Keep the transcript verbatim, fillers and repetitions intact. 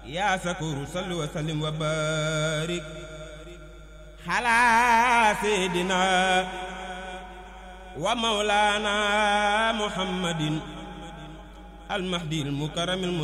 يا سكور صل وسلم وبارك على سيدنا ومولانا محمد المهدي المكرم